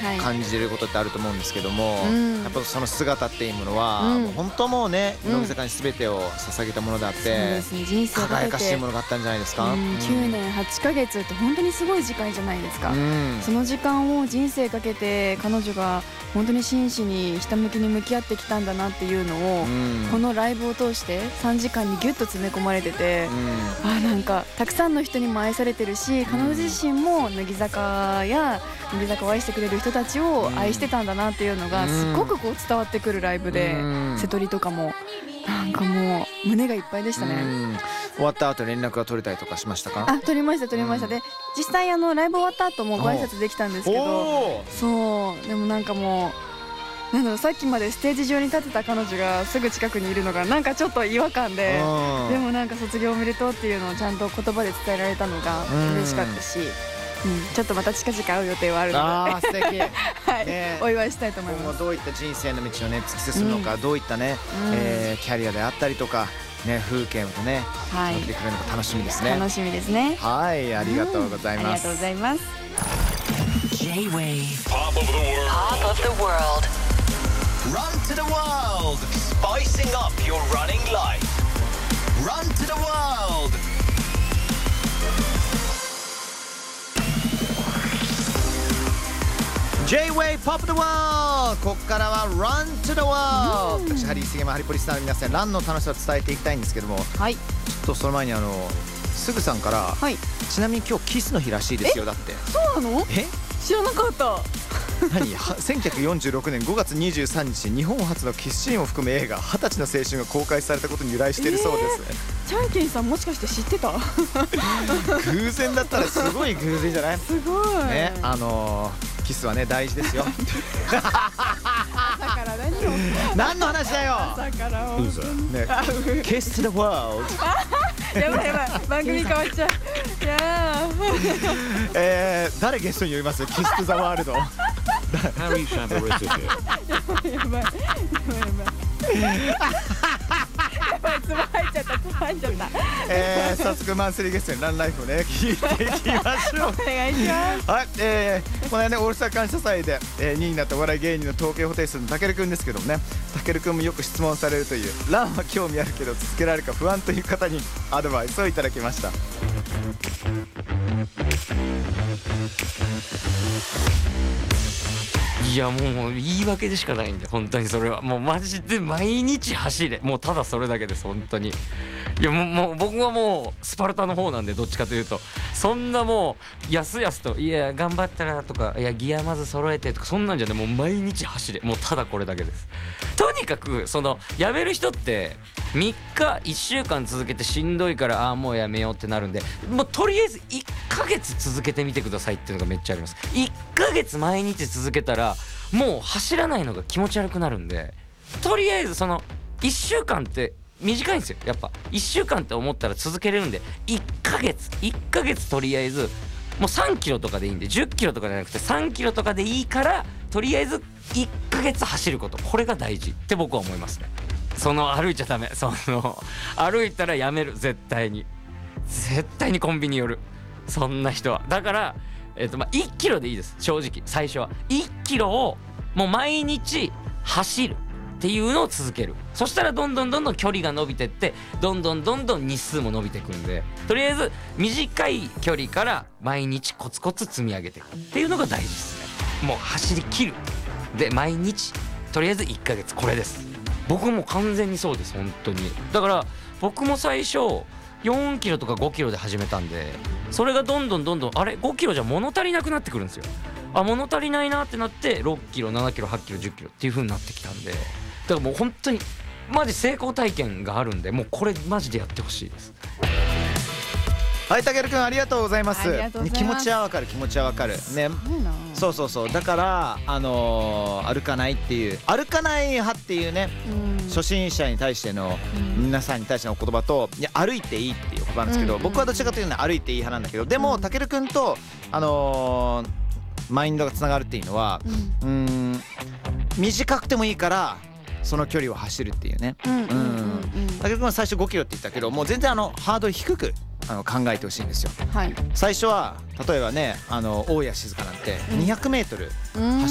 感じることってあると思うんですけども、やっぱその姿っていうものは、もう本当もうね、乃木坂に全てを捧げたものであって、 人生をかけて輝かしいものがあったんじゃないですか。 9年8ヶ月って本当にすごい時間じゃないですか。その時間を人生かけて彼女が本当に真摯にひたむきに向き合ってきたんだなっていうのを、このライブを通して3時間にギュッと詰め込まれてて、なんかたくさんの人にも愛されてるし、彼女自身も乃木坂や乃木坂を愛してくれる人たちを愛してたんだなっていうのがすごくこう伝わってくるライブで、瀬戸りとかもなんかもう胸がいっぱいでしたね。 終わった後連絡が取れたりとかしましたか？ 取りましたで、実際ライブ終わった後もご挨拶できたんですけど、そうでもなんかもうなんだろう、さっきまでステージ上に立ってた彼女がすぐ近くにいるのがなんかちょっと違和感で、でもなんか卒業おめでとうっていうのをちゃんと言葉で伝えられたのが嬉しかったし、ちょっとまた近々会う予定はあるので、 素敵お祝いしたいと思います。 今後どういった人生の道をね突き進むのか、どういったねキャリアであったりとかね、風景をね見てくれるのか楽しみですね。 楽しみですね。 はい、ありがとうございます。 ありがとうございます。 J-Wave Pop of the World Run to the world Spicing up your running life Run to the world J-Wave Pop of the World、 ここからは Run to the World、私ハリー杉山ハリポリスターの皆さんにランの楽しさを伝えていきたいんですけども、ちょっとその前にすぐさんから、ちなみに今日キスの日らしいですよ。だってそうなの？知らなかった。 何1946年5月23日日本初のキスシーンを含む映画20歳の青春が公開されたことに由来しているそうですね。 チャンケンさんもしかして知ってた？ 偶然だったらすごい偶然じゃない？ すごいね、キスはね大事ですよ。 だから何の話だよ。 だからね、Kiss to the world やばいやばい、番組変わっちゃう。 誰ゲストに呼びます？ Kiss to the world ハリーシャンバレスやばいつま入っちゃった。 早速マンスリーゲストにランライフをね聞いていきましょう。 お願いします。 はい、このねオールスター感謝祭で、2位になったお笑い芸人の統計補定数のたけるくんですけどもね、たけるくんもよく質問されるという、ランは興味あるけど続けられるか不安という方にアドバイスをいただきました。 いやもう言い訳でしかないんで、本当にそれはもうマジで毎日走れ、もうただそれだけです本当に。いやもう僕はもうスパルタの方なんで、どっちかというとそんなもうやすやすといや頑張ったらとか、いやギアまず揃えてとかそんなんじゃね、もう毎日走れ、もうただこれだけです。とにかくやめる人って3日1週間続けてしんどいからもうやめようってなるんで、もうとりあえず1ヶ月続けてみてくださいっていうのがめっちゃあります。1ヶ月毎日続けたらもう走らないのが気持ち悪くなるんで、とりあえず1週間って短いんですよ。やっぱ1週間って思ったら続けれるんで、1ヶ月とりあえずもう3キロとかでいいんで、10キロとかじゃなくて3キロとかでいいから、とりあえず1ヶ月走ること、これが大事って僕は思いますね。歩いちゃダメ、歩いたらやめる、絶対にコンビニ寄る、そんな人は。だから1キロでいいです。正直最初は1キロをもう毎日走るっていうのを続ける。そしたらどんどん距離が伸びてって、どんどん日数も伸びていくんで、とりあえず短い距離から毎日コツコツ積み上げていくっていうのが大事ですね。もう走り切るで毎日とりあえず1ヶ月、これです。僕も完全にそうです本当に。だから僕も最初4キロとか5キロで始めたんで、それがどんどんあれ5キロじゃ物足りなくなってくるんですよ。物足りないなってなって6キロ7キロ8キロ10キロっていう風になってきたんで、だからもう本当にマジ成功体験があるんで、もうこれマジでやってほしいです。 はい、たけるくんありがとうございます。気持ちはわかるね。そうだから歩かないっていう、歩かない派っていうね、初心者に対しての皆さんに対してのお言葉と、いや歩いていいっていう言葉なんですけど、僕はどちらかというと歩いていい派なんだけど、でもたけるくんとマインドがつながるっていうのは、短くてもいいからその距離を走るっていうね。たけるくんは最初5キロって言ったけど、もう全然ハードル低く考えてほしいんですよ。最初は例えばね大谷静香なんて200メートル走